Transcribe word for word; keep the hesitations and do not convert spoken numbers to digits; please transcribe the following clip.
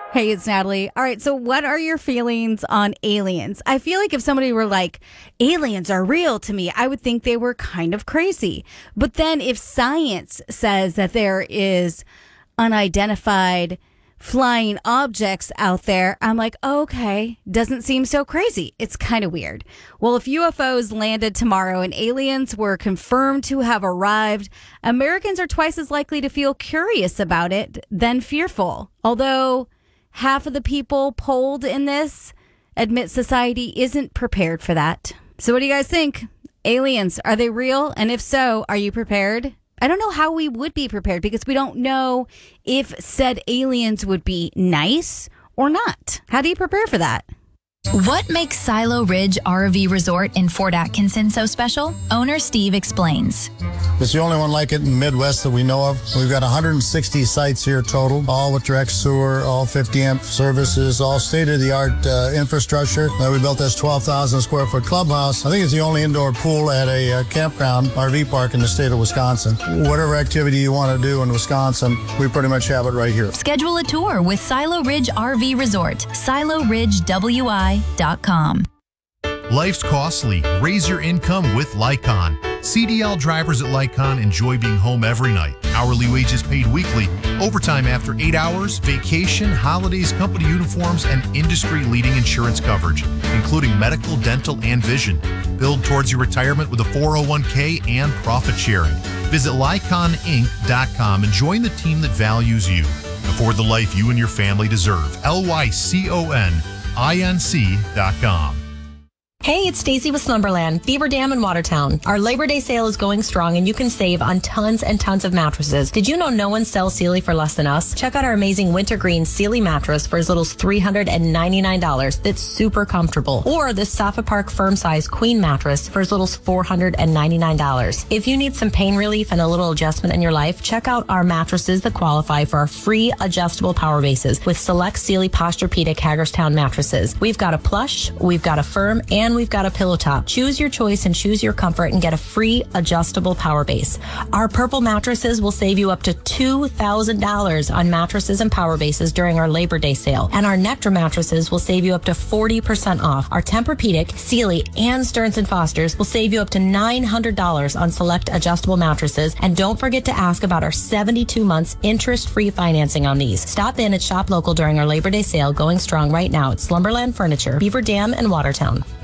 Hey, it's Natalie. All right, so what are your feelings on aliens? I feel like if somebody were like, aliens are real to me, I would think they were kind of crazy. But then if science says that there is unidentified flying objects out there, I'm like, okay, doesn't seem so crazy. It's kind of weird. Well, if U F Os landed tomorrow and aliens were confirmed to have arrived, Americans are twice as likely to feel curious about it than fearful. Although half of the people polled in this admit society isn't prepared for that. So what do you guys think? Aliens, are they real? And if so, are you prepared? I don't know how we would be prepared because we don't know if said aliens would be nice or not. How do you prepare for that? What makes Silo Ridge R V Resort in Fort Atkinson so special? Owner Steve explains. It's the only one like it in the Midwest that we know of. We've got one hundred sixty sites here total, all with direct sewer, all fifty amp services, all state-of-the-art uh, infrastructure. Uh, we built this twelve thousand square foot clubhouse. I think it's the only indoor pool at a uh, campground R V park in the state of Wisconsin. Whatever activity you want to do in Wisconsin, we pretty much have it right here. Schedule a tour with Silo Ridge R V Resort. Silo Ridge W I dot com. Life's costly. Raise your income with Lycon. C D L drivers at Lycon enjoy being home every night. Hourly wages paid weekly, overtime after eight hours, vacation, holidays, company uniforms, and industry-leading insurance coverage, including medical, dental, and vision. Build towards your retirement with a four oh one k and profit sharing. Visit Lycon Inc dot com and join the team that values you. Afford the life you and your family deserve. L Y C O N I N C dot com. Hey, it's Stacy with Slumberland, Beaver Dam in Watertown. Our Labor Day sale is going strong and you can save on tons and tons of mattresses. Did you know no one sells Sealy for less than us? Check out our amazing wintergreen Sealy mattress for as little as three hundred ninety-nine dollars. That's super comfortable. Or this Safa Park firm size queen mattress for as little as four hundred ninety-nine dollars. If you need some pain relief and a little adjustment in your life, check out our mattresses that qualify for our free adjustable power bases with select Sealy Posturepedic Hagerstown mattresses. We've got a plush, we've got a firm, and we've got a pillow top. Choose your choice and choose your comfort and get a free adjustable power base. Our purple mattresses will save you up to two thousand dollars on mattresses and power bases during our Labor Day sale. And our Nectar mattresses will save you up to forty percent off. Our Tempur-Pedic, Sealy, and Stearns and Foster's will save you up to nine hundred dollars on select adjustable mattresses. And don't forget to ask about our seventy-two months interest-free financing on these. Stop in at Shop Local during our Labor Day sale going strong right now at Slumberland Furniture, Beaver Dam, and Watertown.